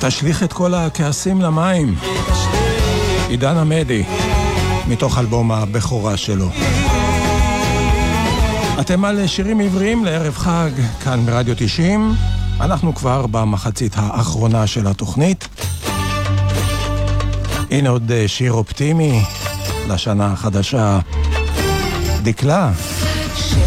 תשליך את כל הכעסים למים. עידן עמדי, מתוך אלבום הבכורה שלו. אתם על שירים עבריים לערב חג, כאן ברדיו 90. אנחנו כבר במחצית האחרונה של התוכנית. הנה עוד שיר אופטימי לשנה החדשה. דקלה.